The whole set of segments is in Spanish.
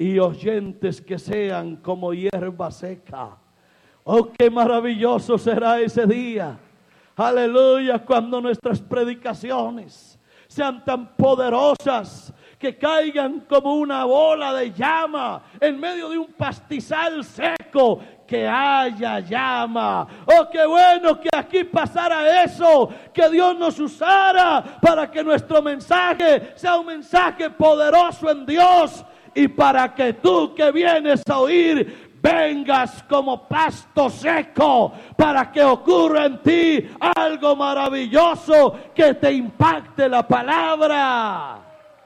y oyentes que sean como hierba seca. Oh, qué maravilloso será ese día. Aleluya, cuando nuestras predicaciones sean tan poderosas que caigan como una bola de llama en medio de un pastizal seco, que haya llama. Oh, qué bueno que aquí pasara eso, que Dios nos usara para que nuestro mensaje sea un mensaje poderoso en Dios, y para que tú que vienes a oír vengas como pasto seco, para que ocurra en ti algo maravilloso, que te impacte la palabra.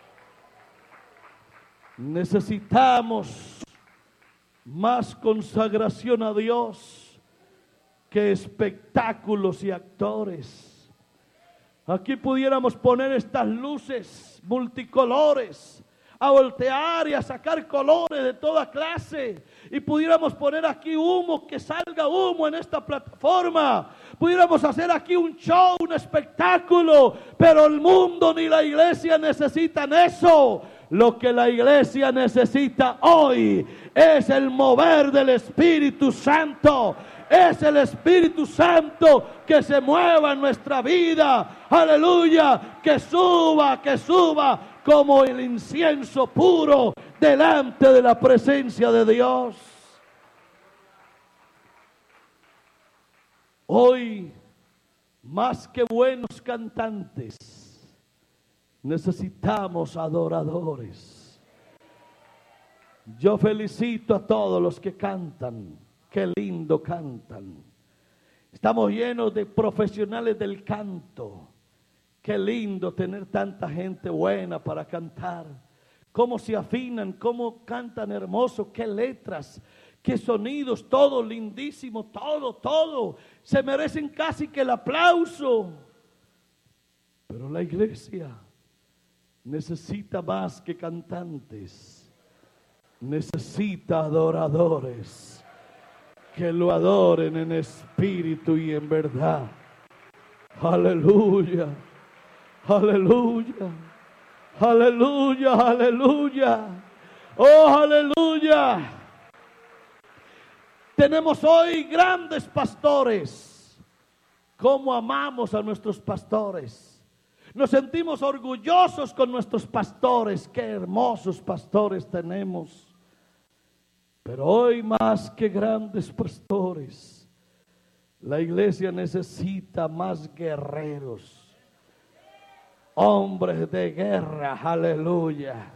Necesitamos más consagración a Dios que espectáculos y actores. Aquí pudiéramos poner estas luces multicolores, a voltear y a sacar colores de toda clase, y pudiéramos poner aquí humo, que salga humo en esta plataforma, pudiéramos hacer aquí un show, un espectáculo, pero el mundo ni la iglesia necesitan eso. Lo que la iglesia necesita hoy es el mover del Espíritu Santo. Es el Espíritu Santo que se mueva en nuestra vida. Aleluya, que suba como el incienso puro delante de la presencia de Dios. Hoy, más que buenos cantantes, necesitamos adoradores. Yo felicito a todos los que cantan. Qué lindo cantan. Estamos llenos de profesionales del canto. Qué lindo tener tanta gente buena para cantar. Cómo se afinan, cómo cantan hermoso, qué letras, qué sonidos, todo lindísimo, todo. Se merecen casi que el aplauso. Pero la iglesia necesita más que cantantes. Necesita adoradores que lo adoren en espíritu y en verdad. Aleluya, aleluya, aleluya, aleluya. Oh, aleluya. Tenemos hoy grandes pastores. ¿Cómo amamos a nuestros pastores? Nos sentimos orgullosos con nuestros pastores. Qué hermosos pastores tenemos. Pero hoy, más que grandes pastores, la iglesia necesita más guerreros, hombres de guerra. Aleluya.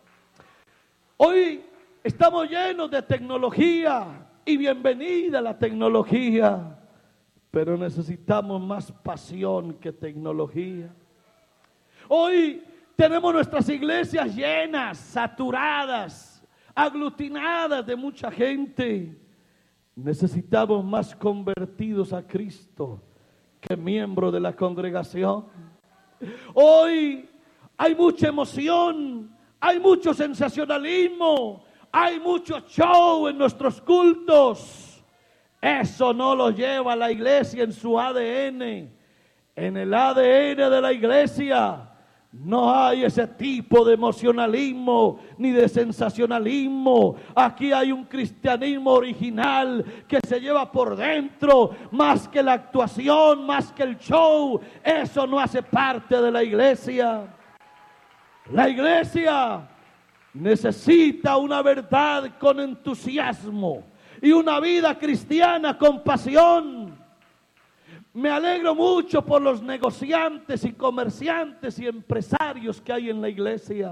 Hoy estamos llenos de tecnología, y bienvenida la tecnología, pero necesitamos más pasión que tecnología. Hoy tenemos nuestras iglesias llenas, saturadas, aglutinadas de mucha gente. Necesitamos más convertidos a Cristo que miembros de la congregación. Hoy hay mucha emoción, hay mucho sensacionalismo, hay mucho show en nuestros cultos. Eso no lo lleva la iglesia en su ADN. En el ADN de la iglesia no hay ese tipo de emocionalismo ni de sensacionalismo. Aquí hay un cristianismo original que se lleva por dentro, más que la actuación, más que el show. Eso no hace parte de la iglesia. La iglesia necesita una verdad con entusiasmo y una vida cristiana con pasión. Me alegro mucho por los negociantes y comerciantes y empresarios que hay en la iglesia.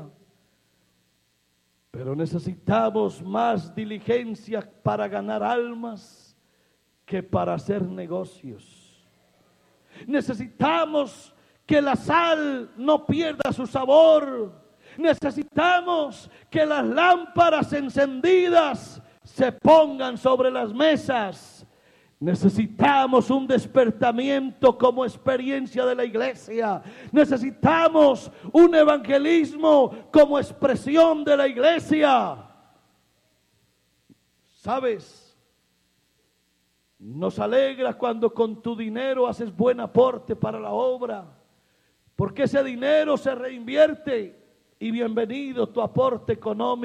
Pero necesitamos más diligencia para ganar almas que para hacer negocios. Necesitamos que la sal no pierda su sabor. Necesitamos que las lámparas encendidas se pongan sobre las mesas. Necesitamos un despertamiento como experiencia de la iglesia. Necesitamos un evangelismo como expresión de la iglesia. ¿Sabes? Nos alegra cuando con tu dinero haces buen aporte para la obra, porque ese dinero se reinvierte, y bienvenido tu aporte económico.